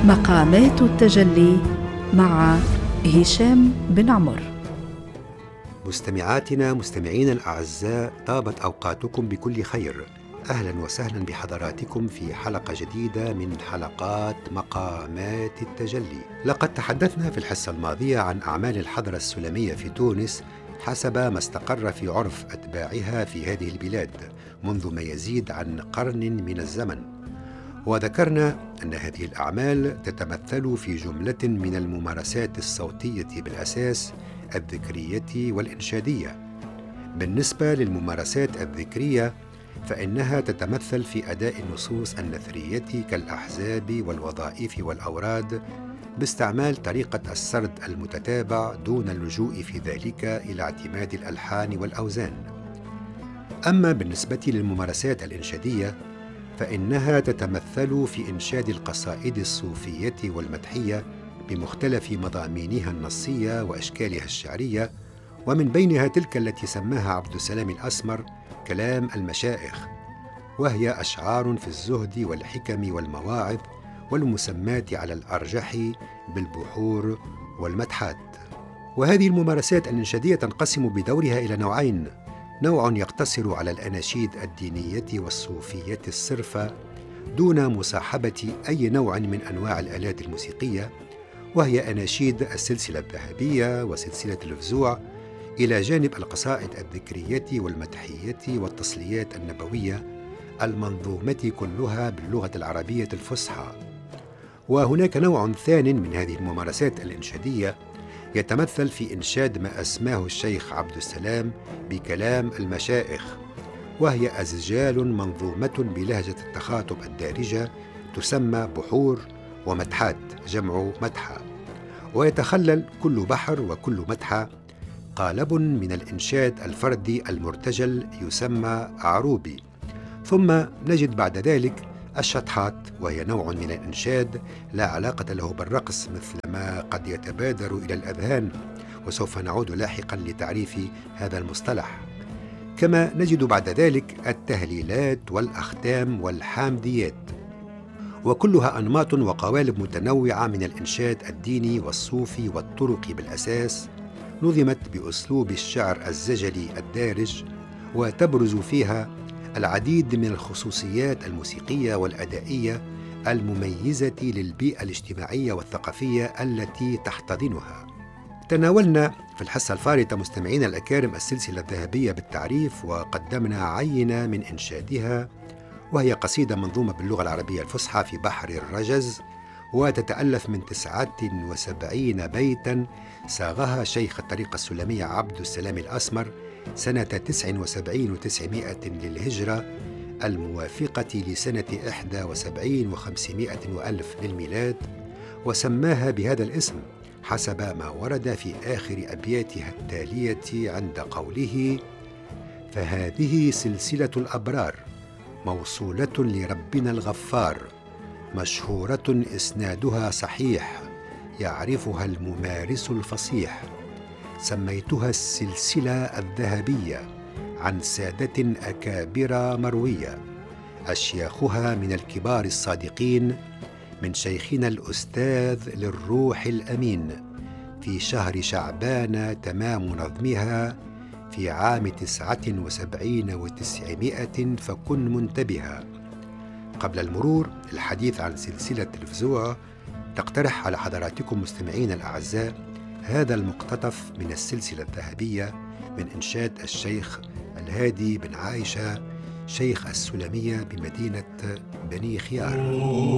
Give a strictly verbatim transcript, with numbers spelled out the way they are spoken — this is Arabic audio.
مقامات التجلي مع هشام بن عمر. مستمعاتنا مستمعينا الأعزاء، طابت أوقاتكم بكل خير. أهلا وسهلا بحضراتكم في حلقة جديدة من حلقات مقامات التجلي. لقد تحدثنا في الحصة الماضية عن أعمال الحضرة السلمية في تونس حسب ما استقر في عرف أتباعها في هذه البلاد منذ ما يزيد عن قرن من الزمن، وذكرنا أن هذه الأعمال تتمثل في جملة من الممارسات الصوتية بالأساس الذكرية والإنشادية. بالنسبة للممارسات الذكرية فإنها تتمثل في أداء النصوص النثرية كالأحزاب والوظائف والأوراد باستعمال طريقة السرد المتتابع دون اللجوء في ذلك إلى اعتماد الألحان والأوزان. أما بالنسبة للممارسات الإنشادية فإنها تتمثل في إنشاد القصائد الصوفية والمدحية بمختلف مضامينها النصية وأشكالها الشعرية، ومن بينها تلك التي سماها عبد السلام الأسمر كلام المشائخ، وهي أشعار في الزهد والحكم والمواعظ والمسمات على الأرجح بالبحور والمدحات. وهذه الممارسات الإنشادية تنقسم بدورها إلى نوعين: نوع يقتصر على الأناشيد الدينية والصوفية الصرفة دون مصاحبة أي نوع من أنواع الآلات الموسيقية، وهي أناشيد السلسلة الذهبية وسلسلة الفزوع، إلى جانب القصائد الذكرية والمدحية والتصليات النبوية المنظومة كلها باللغة العربية الفصحى. وهناك نوع ثان من هذه الممارسات الإنشادية يتمثل في إنشاد ما أسماه الشيخ عبد السلام بكلام المشائخ، وهي أزجال منظومة بلهجة التخاطب الدارجة تسمى بحور ومدحات جمع مدحة، ويتخلل كل بحر وكل مدحة قالب من الإنشاد الفردي المرتجل يسمى عروبي. ثم نجد بعد ذلك الشطحات، وهي نوع من الإنشاد لا علاقة له بالرقص مثل ما قد يتبادر إلى الأذهان، وسوف نعود لاحقا لتعريف هذا المصطلح. كما نجد بعد ذلك التهليلات والأختام والحامديات، وكلها أنماط وقوالب متنوعة من الإنشاد الديني والصوفي والطرقي بالأساس، نظمت بأسلوب الشعر الزجلي الدارج، وتبرز فيها العديد من الخصوصيات الموسيقية والأدائية المميزة للبيئة الاجتماعية والثقافية التي تحتضنها. تناولنا في الحصة الفارطة مستمعينا الأكارم السلسلة الذهبية بالتعريف، وقدمنا عينة من إنشادها، وهي قصيدة منظومة باللغة العربية الفصحى في بحر الرجز، وتتألف من تسعة وسبعين بيتا صاغها شيخ الطريقة السلمية عبد السلام الأسمر سنة تسع وسبعين وتسعمائة للهجرة، الموافقة لسنة إحدى وسبعين وخمسمائة وألف للميلاد، وسماها بهذا الاسم حسب ما ورد في آخر أبياتها التالية عند قوله: فهذه سلسلة الأبرار موصولة لربنا الغفار، مشهورة إسنادها صحيح، يعرفها الممارس الفصيح، سميتها السلسلة الذهبية عن سادة أكابر مروية، أشياخها من الكبار الصادقين، من شيخنا الأستاذ للروح الأمين، في شهر شعبان تمام نظمها، في عام تسعة وسبعين وتسعمائة، فكن منتبها. قبل المرور الحديث عن سلسلة الفزوع، تقترح على حضراتكم مستمعين الأعزاء هذا المقتطف من السلسلة الذهبية من إنشاد الشيخ الهادي بن عائشة شيخ السلمية بمدينة بني خيار.